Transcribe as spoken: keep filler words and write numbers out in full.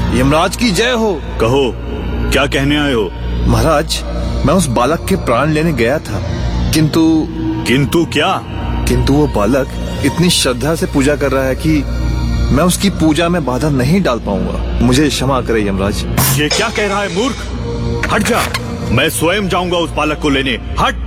यमराज की जय हो। कहो, क्या कहने आए हो? महाराज, मैं उस बालक के प्राण लेने गया था, किंतु किंतु क्या? किंतु वो बालक इतनी श्रद्धा से पूजा कर रहा है कि मैं उसकी पूजा में बाधा नहीं डाल पाऊंगा। मुझे क्षमा करे यमराज। ये क्या कह रहा है मूर्ख? हट जा, मैं स्वयं जाऊंगा उस बालक को लेने। हट।